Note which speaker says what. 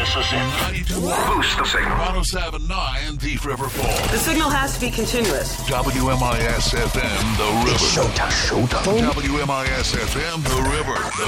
Speaker 1: This is it. 92. Boost the signal. 107.9 Thief River Falls.
Speaker 2: The signal has to be continuous.
Speaker 1: WMIS FM, The River.
Speaker 3: Showtime.
Speaker 1: WMIS FM, The River.